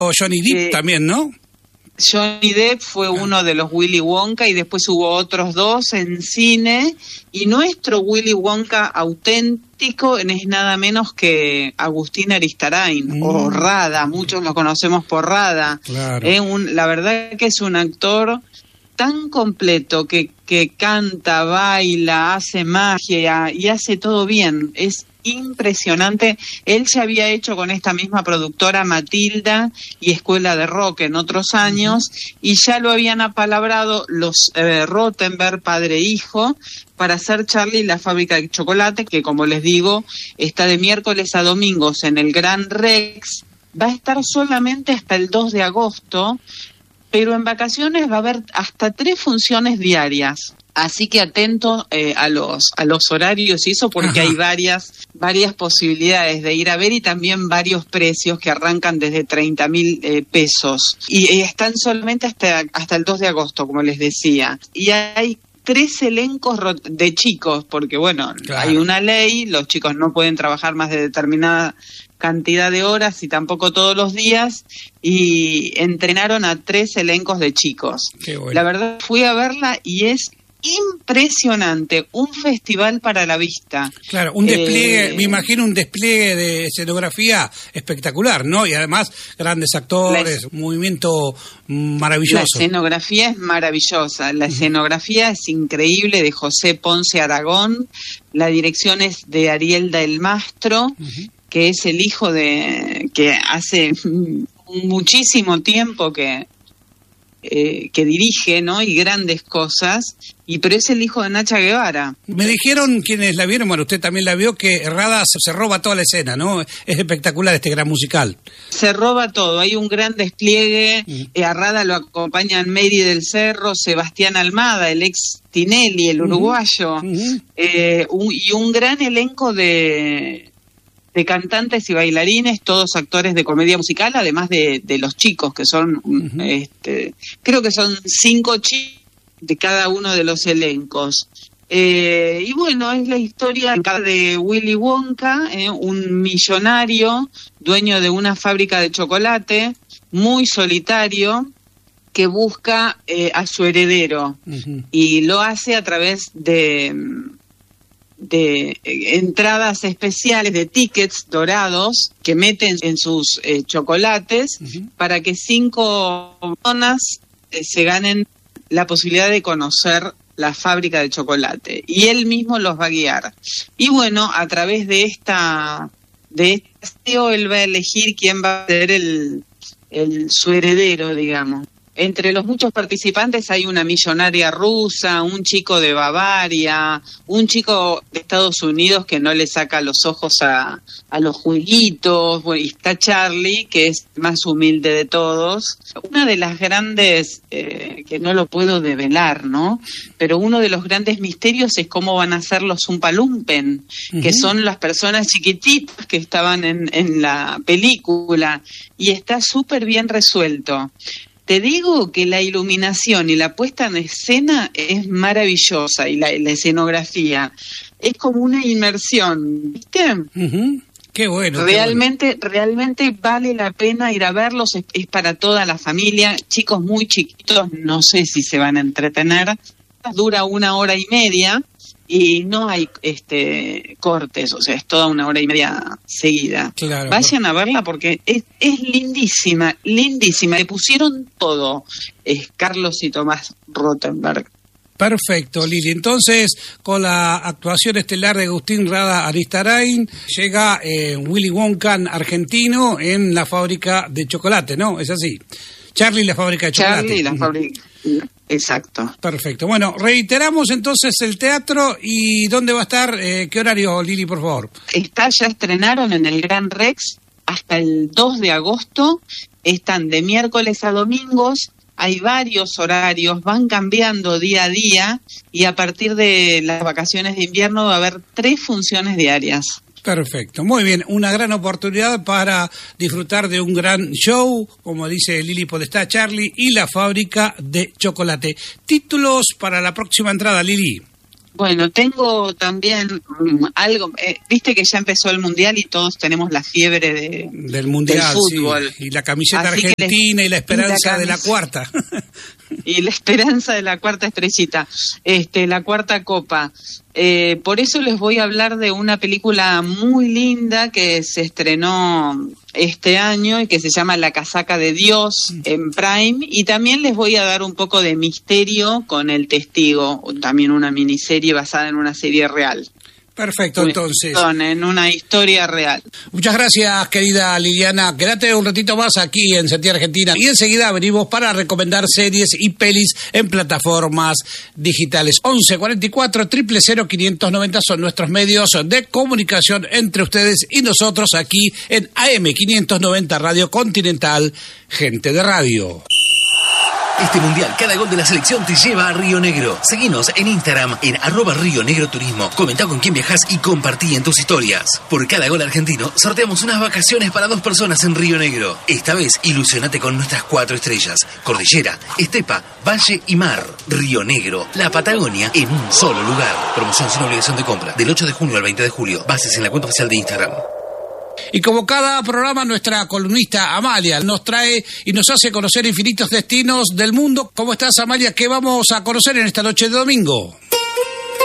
Johnny Depp también, ¿no? Johnny Depp fue uno de los Willy Wonka y después hubo otros dos en cine, y nuestro Willy Wonka auténtico es nada menos que Agustín Aristarain, o Rada, muchos lo conocemos por Rada. Claro. La verdad que es un actor tan completo que canta, baila, hace magia y hace todo bien. Es impresionante. Él se había hecho con esta misma productora Matilda y Escuela de Rock en otros años, y ya lo habían apalabrado los Rottenberg, padre e hijo, para hacer Charlie y la fábrica de chocolate, que como les digo, está de miércoles a domingos en el Gran Rex. Va a estar solamente hasta el 2 de agosto, pero en vacaciones va a haber hasta 3 funciones diarias. Así que atento a los horarios y eso, porque hay varias posibilidades de ir a ver, y también varios precios que arrancan desde 30.000 pesos. Y están solamente hasta el 2 de agosto, como les decía. Y hay 3 elencos de chicos, porque bueno, claro, hay una ley, los chicos no pueden trabajar más de determinada cantidad de horas y tampoco todos los días, y entrenaron a 3 elencos de chicos. Qué bueno. La verdad, fui a verla y es impresionante, un festival para la vista. Claro, un despliegue, me imagino un despliegue de escenografía espectacular, ¿no? Y además grandes actores, un movimiento maravilloso. La escenografía es maravillosa, la escenografía es increíble, de José Ponce Aragón, la dirección es de Ariel del Mastro, que es el hijo que hace muchísimo tiempo que dirige, ¿no? Y grandes cosas, pero es el hijo de Nacha Guevara. Me dijeron quienes la vieron, bueno, usted también la vio, que Rada se roba toda la escena, ¿no? Es espectacular este gran musical. Se roba todo, hay un gran despliegue, a Rada lo acompañan Mary del Cerro, Sebastián Almada, el ex Tinelli, el uruguayo, y un gran elenco de cantantes y bailarines, todos actores de comedia musical, además de los chicos, que son, creo que son 5 chicos de cada uno de los elencos. Y bueno, es la historia de Willy Wonka, un millonario, dueño de una fábrica de chocolate, muy solitario, que busca a su heredero, y lo hace a través de entradas especiales, de tickets dorados que meten en sus chocolates, para que 5 personas se ganen la posibilidad de conocer la fábrica de chocolate, y él mismo los va a guiar. Y bueno, a través de este paseo, él va a elegir quién va a ser su heredero, digamos. Entre los muchos participantes hay una millonaria rusa, un chico de Bavaria, un chico de Estados Unidos que no le saca los ojos a los jueguitos, y está Charlie, que es más humilde de todos. Una de las grandes, que no lo puedo develar, ¿no? Pero uno de los grandes misterios es cómo van a ser los Oompa Lumpen, que son las personas chiquititas que estaban en la película, y está súper bien resuelto. Te digo que la iluminación y la puesta en escena es maravillosa, y la escenografía es como una inmersión, ¿viste? Qué bueno. Realmente vale la pena ir a verlos, es para toda la familia, chicos muy chiquitos, no sé si se van a entretener, dura 1 hora y media, y no hay cortes, o sea, es toda 1 hora y media seguida. Claro, vayan a verla porque es lindísima, lindísima. Le pusieron todo. Es Carlos y Tomás Rottenberg. Perfecto, Lili. Entonces, con la actuación estelar de Agustín Rada Aristarain, llega Willy Wonka argentino en la fábrica de chocolate, ¿no? Es así. Charlie y la fábrica de chocolate. Charlie y la fábrica. Exacto. Perfecto. Bueno, reiteramos entonces el teatro y dónde va a estar, qué horario, Lili, por favor. Ya estrenaron en el Gran Rex hasta el 2 de agosto, están de miércoles a domingos, hay varios horarios, van cambiando día a día, y a partir de las vacaciones de invierno va a haber 3 funciones diarias. Perfecto, muy bien, una gran oportunidad para disfrutar de un gran show, como dice Lili Podestá, Charlie y la fábrica de chocolate. Títulos para la próxima entrada, Lili. Bueno, tengo también algo, viste que ya empezó el Mundial y todos tenemos la fiebre del Mundial, del fútbol. Sí. Y la camiseta argentina y la esperanza de la cuarta. Y la esperanza de la cuarta estrellita, la cuarta copa. Por eso les voy a hablar de una película muy linda que se estrenó este año y que se llama La casaca de Dios en Prime, y también les voy a dar un poco de misterio con El testigo, también una miniserie basada en una serie real. Perfecto, entonces. En una historia real. Muchas gracias, querida Liliana. Quédate un ratito más aquí en Sentí Argentina y enseguida venimos para recomendar series y pelis en plataformas digitales. 1144 000 590 son nuestros medios de comunicación entre ustedes y nosotros aquí en AM 590 Radio Continental, gente de radio. Este mundial, cada gol de la selección te lleva a Río Negro. Seguinos en Instagram en @RioNegroTurismo. Comentá con quién viajás y compartí en tus historias. Por cada gol argentino, sorteamos unas vacaciones para 2 personas en Río Negro. Esta vez, ilusionate con nuestras 4 estrellas. Cordillera, estepa, valle y mar. Río Negro, la Patagonia en un solo lugar. Promoción sin obligación de compra. Del 8 de junio al 20 de julio. Bases en la cuenta oficial de Instagram. Y como cada programa, nuestra columnista Amalia nos trae y nos hace conocer infinitos destinos del mundo. ¿Cómo estás, Amalia? ¿Qué vamos a conocer en esta noche de domingo?